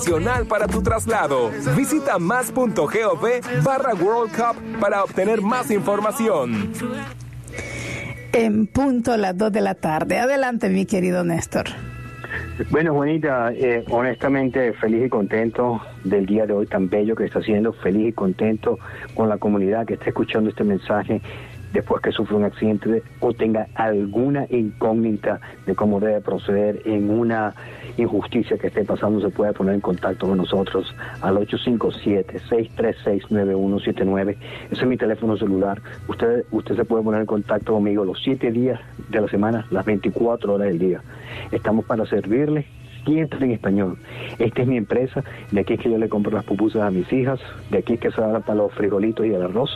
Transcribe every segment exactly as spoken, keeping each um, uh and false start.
para tu traslado. Visita más.gov barra World Cup para obtener más información. En punto a las dos de la tarde. Adelante, mi querido Néstor. Bueno, Juanita, eh, honestamente feliz y contento del día de hoy tan bello que está haciendo, feliz y contento con la comunidad que está escuchando este mensaje después que sufre un accidente o tenga alguna incógnita de cómo debe proceder en una injusticia que esté pasando, se puede poner en contacto con nosotros al ocho cinco siete, seis tres seis, nueve uno siete nueve. Ese es mi teléfono celular. Usted usted se puede poner en contacto conmigo los siete días de la semana, las veinticuatro horas del día. Estamos para servirle, siempre en español. Esta es mi empresa, de aquí es que yo le compro las pupusas a mis hijas, de aquí es que se dan para los frijolitos y el arroz.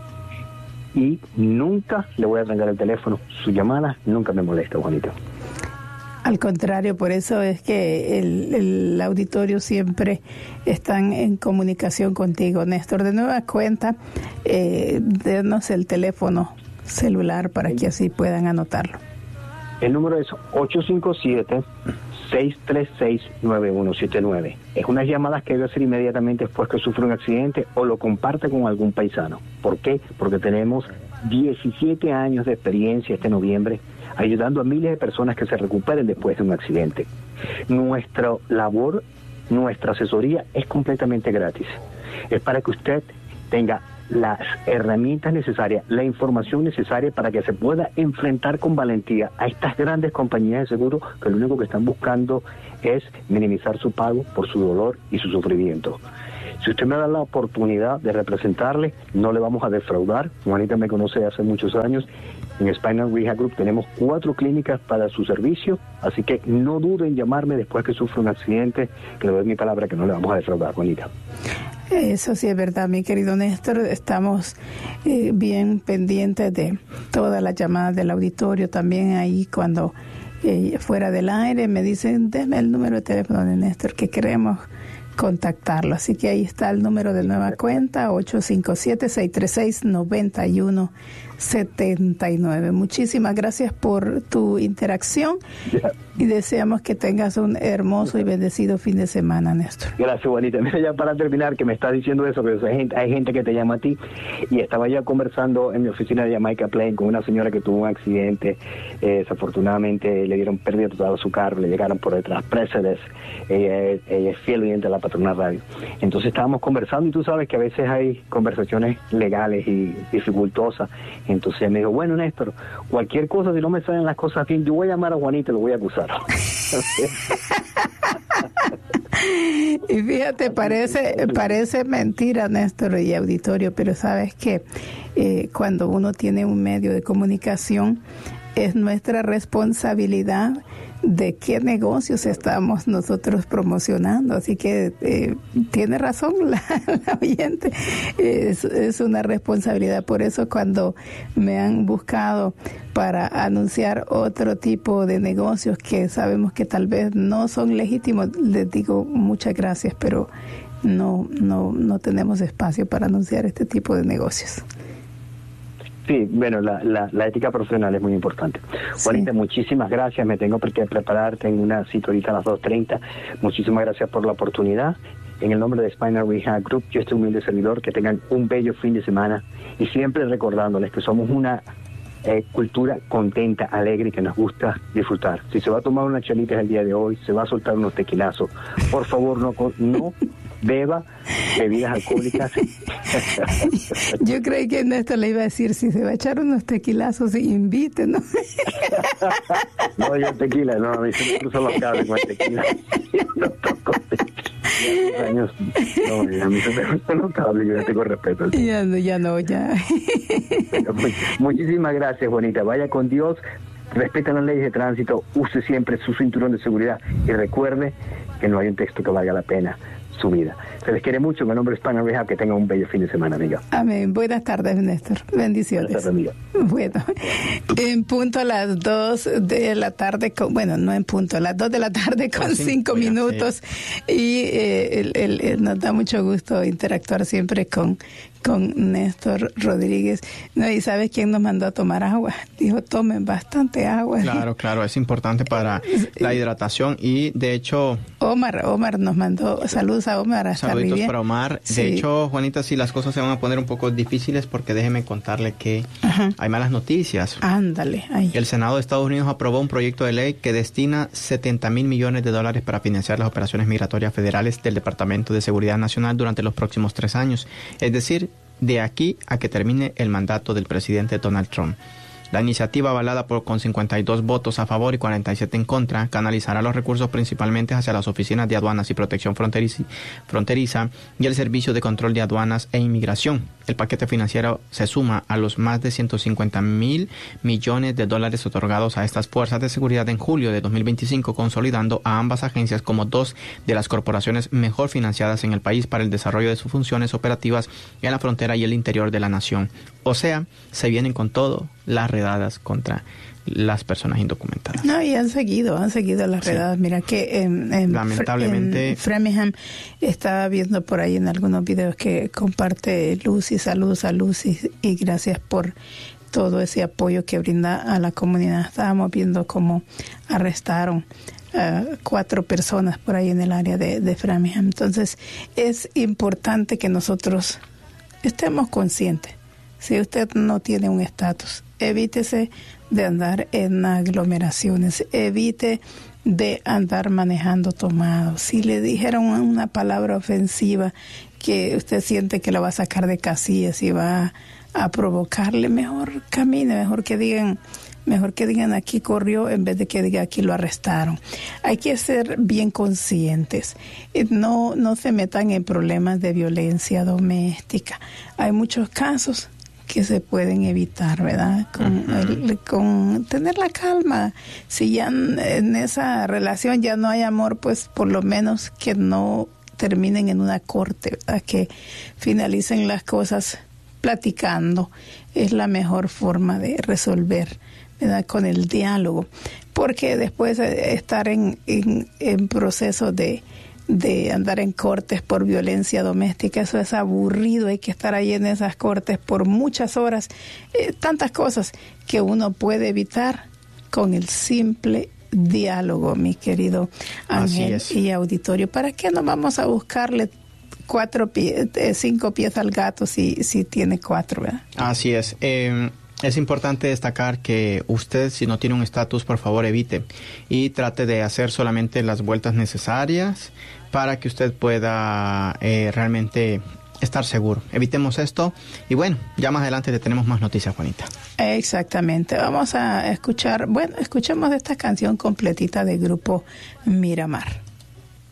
Y nunca le voy a trancar el teléfono. Su llamada nunca me molesta, Juanita. Al contrario, por eso es que el, el auditorio siempre están en comunicación contigo. Néstor, de nueva cuenta, eh, denos el teléfono celular para que así puedan anotarlo. El número es ocho cinco siete, seis tres seis, nueve uno siete nueve. Es unas llamadas que debe hacer inmediatamente después que sufre un accidente o lo comparte con algún paisano. ¿Por qué? Porque tenemos diecisiete años de experiencia este noviembre ayudando a miles de personas que se recuperen después de un accidente. Nuestra labor, nuestra asesoría es completamente gratis. Es para que usted tenga las herramientas necesarias, la información necesaria para que se pueda enfrentar con valentía a estas grandes compañías de seguro que lo único que están buscando es minimizar su pago por su dolor y su sufrimiento. Si usted me da la oportunidad de representarle, no le vamos a defraudar. Juanita me conoce de hace muchos años. En Spinal Rehab Group tenemos cuatro clínicas para su servicio, así que no duden en llamarme después que sufra un accidente, que le doy mi palabra que no le vamos a defraudar, Juanita. Eso sí es verdad, mi querido Néstor. Estamos eh, bien pendientes de todas las llamadas del auditorio. También ahí cuando eh, fuera del aire me dicen, déme el número de teléfono de Néstor que queremos contactarlo. Así que ahí está el número de nueva cuenta, ocho cinco siete, seis tres seis, nueve uno siete nueve. Muchísimas gracias por tu interacción y deseamos que tengas un hermoso y bendecido fin de semana, Néstor. Gracias, Juanita. Mira, ya para terminar, que me estás diciendo eso, pero hay gente, hay gente que te llama a ti, y estaba ya conversando en mi oficina de Jamaica Plain con una señora que tuvo un accidente. Eh, desafortunadamente le dieron pérdida total a su carro, le llegaron por detrás Precedence. Ella, ella es fiel oyente de la Patronal Radio. Entonces estábamos conversando y tú sabes que a veces hay conversaciones legales y dificultosas. Entonces ella me dijo, bueno, Néstor, cualquier cosa, si no me salen las cosas bien, yo voy a llamar a Juanita y lo voy a acusar. Y fíjate, parece parece mentira, Néstor y auditorio, pero sabes que eh, cuando uno tiene un medio de comunicación, es nuestra responsabilidad de qué negocios estamos nosotros promocionando. Así que eh, tiene razón la, la oyente, es, es una responsabilidad. Por eso cuando me han buscado para anunciar otro tipo de negocios que sabemos que tal vez no son legítimos, les digo muchas gracias, pero no, no, no tenemos espacio para anunciar este tipo de negocios. Sí, bueno, la, la, la ética profesional es muy importante. Sí. Juanita, muchísimas gracias. Me tengo que preparar, tengo una cita ahorita a las dos treinta. Muchísimas gracias por la oportunidad. En el nombre de Spinal Rehab Group, yo este humilde servidor, que tengan un bello fin de semana y siempre recordándoles que somos una eh, cultura contenta, alegre y que nos gusta disfrutar. Si se va a tomar unas chelitas el día de hoy, se va a soltar unos tequilazos, por favor no, no beba bebidas alcohólicas. Yo creí que Néstor le iba a decir, si se va a echar unos tequilazos, invite, ¿no? No, yo tequila, no, a mí se me cruzan los cables con el tequila. No toco tequila. Años, no, a mí se me cruzan los cables, yo ya tengo respeto. Ya no, ya no, ya. Muchísimas gracias, Juanita. Vaya con Dios, respeta las leyes de tránsito, use siempre su cinturón de seguridad y recuerde que no hay un texto que valga la pena. su vida. Se les quiere mucho. Mi nombre es Pana Reja. Que tengan un bello fin de semana, amiga. Amén. Buenas tardes, Néstor. Bendiciones. Buenas tardes, amiga. Bueno, en punto a las dos de la tarde, con, bueno, no en punto, a las dos de la tarde con cinco, cinco minutos. Sí. Y eh, el, el, el, nos da mucho gusto interactuar siempre con, con Néstor Rodríguez. No, y ¿sabes quién nos mandó a tomar agua? Dijo, tomen bastante agua. Claro, claro, es importante para la hidratación y de hecho... Omar, Omar nos mandó, saludos a Omar. Hasta saluditos Riviera. para Omar. Sí. De hecho, Juanita, sí, las cosas se van a poner un poco difíciles porque déjeme contarle que Ajá. hay malas noticias. Ándale. Ahí. El Senado de Estados Unidos aprobó un proyecto de ley que destina setenta mil millones de dólares para financiar las operaciones migratorias federales del Departamento de Seguridad Nacional durante los próximos tres años. Es decir, de aquí a que termine el mandato del presidente Donald Trump. La iniciativa, avalada por con cincuenta y dos votos a favor y cuarenta y siete en contra, canalizará los recursos principalmente hacia las oficinas de aduanas y protección fronteriza, fronteriza y el Servicio de Control de Aduanas e Inmigración. El paquete financiero se suma a los más de ciento cincuenta mil millones de dólares otorgados a estas fuerzas de seguridad en julio de dos mil veinticinco, consolidando a ambas agencias como dos de las corporaciones mejor financiadas en el país para el desarrollo de sus funciones operativas en la frontera y el interior de la nación. O sea, se vienen con todo las redadas contra las personas indocumentadas. No, y han seguido, han seguido las redadas. Sí. Mira que en, en, lamentablemente en Framingham estaba viendo por ahí en algunos videos que comparte Lucy, saludos a Lucy y gracias por todo ese apoyo que brinda a la comunidad. Estábamos viendo cómo arrestaron Uh, cuatro personas por ahí en el área de, de Framingham. Entonces es importante que nosotros estemos conscientes. Si usted no tiene un estatus, evítese de andar en aglomeraciones, evite de andar manejando tomado. Si le dijeron una palabra ofensiva que usted siente que la va a sacar de casillas y va a, a provocarle, mejor camine, mejor que digan Mejor que digan aquí corrió en vez de que digan aquí lo arrestaron. Hay que ser bien conscientes. No, no se metan en problemas de violencia doméstica. Hay muchos casos que se pueden evitar, ¿verdad? Con, uh-huh. el, con tener la calma. Si ya en, en esa relación ya no hay amor, pues por lo menos que no terminen en una corte, ¿verdad? Que finalicen las cosas platicando. Es la mejor forma de resolver, ¿verdad? Con el diálogo, porque después de estar en, en, en proceso de, de andar en cortes por violencia doméstica, eso es aburrido, hay que estar ahí en esas cortes por muchas horas, eh, tantas cosas que uno puede evitar con el simple diálogo, mi querido Ángel y auditorio. ¿Para qué no vamos a buscarle cuatro pies, eh, cinco pies al gato si, si tiene cuatro, ¿verdad? Así es. Eh... Es importante destacar que usted, si no tiene un estatus, por favor evite y trate de hacer solamente las vueltas necesarias para que usted pueda eh, realmente estar seguro. Evitemos esto y bueno, ya más adelante le tenemos más noticias, Juanita. Exactamente. Vamos a escuchar, bueno, escuchemos esta canción completita del grupo Miramar.